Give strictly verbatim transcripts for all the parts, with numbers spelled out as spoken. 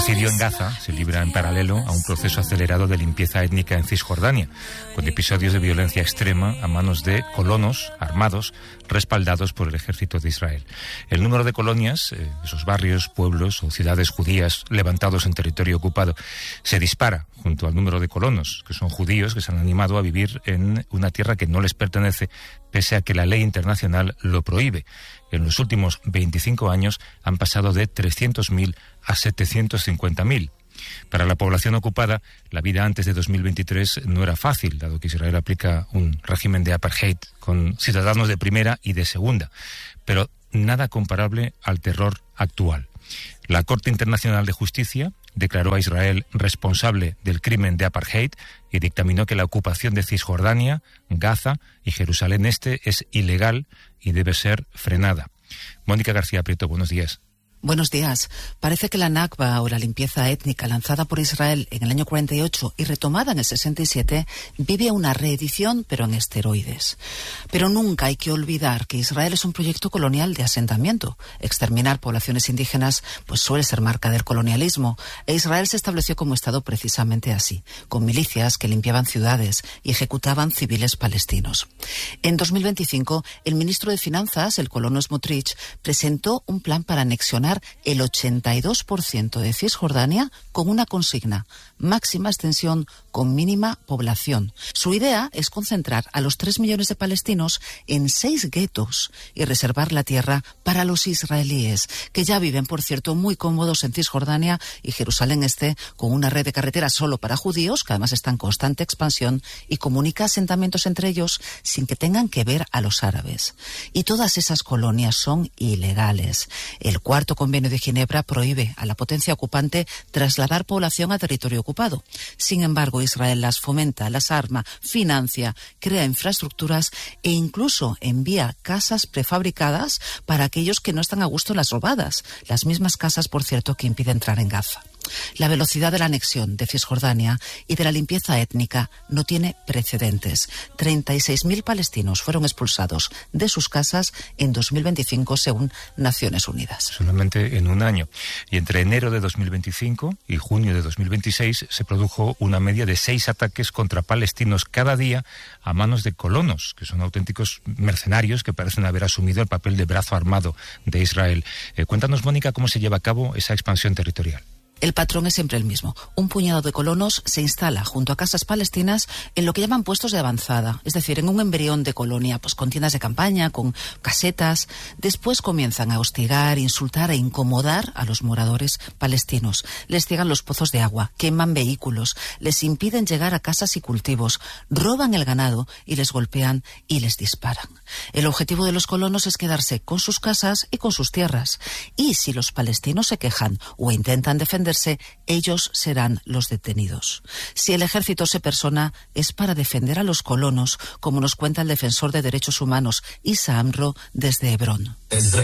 genocidio en Gaza se libra en paralelo a un proceso acelerado de limpieza étnica en Cisjordania, con episodios de violencia extrema a manos de colonos armados respaldados por el ejército de Israel. El número de colonias, eh, esos barrios, pueblos o ciudades judías levantados en territorio ocupado, se dispara junto al número de colonos, que son judíos que se han animado a vivir en una tierra que no les pertenece, pese a que la ley internacional lo prohíbe. En los últimos veinticinco años han pasado de trescientos mil a setecientos cincuenta mil. Para la población ocupada, la vida antes de dos mil veintitrés no era fácil, dado que Israel aplica un régimen de apartheid con ciudadanos de primera y de segunda, pero nada comparable al terror actual. La Corte Internacional de Justicia declaró a Israel responsable del crimen de apartheid y dictaminó que la ocupación de Cisjordania, Gaza y Jerusalén Este es ilegal y debe ser frenada. Mónica García Prieto, buenos días. Buenos días. Parece que la Nakba, o la limpieza étnica lanzada por Israel en el año cuarenta y ocho y retomada en el sesenta y siete, vive una reedición, pero en esteroides. Pero nunca hay que olvidar que Israel es un proyecto colonial de asentamiento. Exterminar poblaciones indígenas pues suele ser marca del colonialismo, e Israel se estableció como Estado precisamente así, con milicias que limpiaban ciudades y ejecutaban civiles palestinos. En dos mil veinticinco, el ministro de Finanzas, el colono Smotrich, presentó un plan para anexionar el ochenta y dos por ciento de Cisjordania con una consigna: máxima extensión con mínima población. Su idea es concentrar a los tres millones de palestinos en seis guetos y reservar la tierra para los israelíes, que ya viven, por cierto, muy cómodos en Cisjordania y Jerusalén Este, con una red de carreteras solo para judíos, que además está en constante expansión y comunica asentamientos entre ellos sin que tengan que ver a los árabes. Y todas esas colonias son ilegales. El cuarto Convenio de Ginebra prohíbe a la potencia ocupante trasladar población a territorio ocupado. Sin embargo, Israel las fomenta, las arma, financia, crea infraestructuras e incluso envía casas prefabricadas para aquellos que no están a gusto en las robadas. Las mismas casas, por cierto, que impiden entrar en Gaza. La velocidad de la anexión de Cisjordania y de la limpieza étnica no tiene precedentes. treinta y seis mil palestinos fueron expulsados de sus casas en dos mil veinticinco, según Naciones Unidas. Solamente en un año. Y entre enero de dos mil veinticinco y junio de dos mil veintiséis se produjo una media de seis ataques contra palestinos cada día a manos de colonos, que son auténticos mercenarios que parecen haber asumido el papel de brazo armado de Israel. Eh, cuéntanos, Mónica, cómo se lleva a cabo esa expansión territorial. El patrón es siempre el mismo. Un puñado de colonos se instala junto a casas palestinas en lo que llaman puestos de avanzada, es decir, en un embrión de colonia, pues con tiendas de campaña, con casetas. Después comienzan a hostigar, insultar e incomodar a los moradores palestinos. Les ciegan los pozos de agua, queman vehículos, les impiden llegar a casas y cultivos, roban el ganado y les golpean y les disparan. El objetivo de los colonos es quedarse con sus casas y con sus tierras. Y si los palestinos se quejan o intentan defender, ellos serán los detenidos. Si el ejército se persona, es para defender a los colonos, como nos cuenta el defensor de derechos humanos Issa Amro desde Hebrón.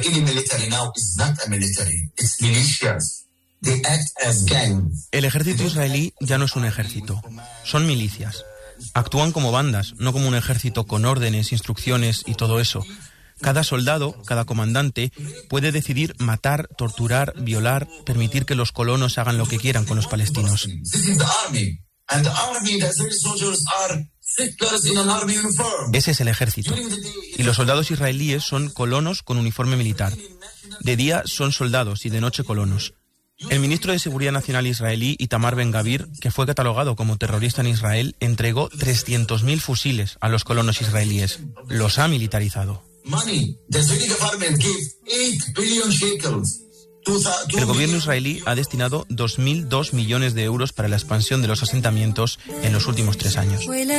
El ejército israelí ya no es un ejército, son milicias. Actúan como bandas, no como un ejército con órdenes, instrucciones y todo eso. Cada soldado, cada comandante, puede decidir matar, torturar, violar, permitir que los colonos hagan lo que quieran con los palestinos. Ese es el ejército. Y los soldados israelíes son colonos con uniforme militar. De día son soldados y de noche colonos. El ministro de Seguridad Nacional israelí, Itamar Ben-Gavir, que fue catalogado como terrorista en Israel, entregó trescientos mil fusiles a los colonos israelíes. Los ha militarizado. El gobierno israelí ha destinado dos mil dos millones de euros para la expansión de los asentamientos en los últimos tres años.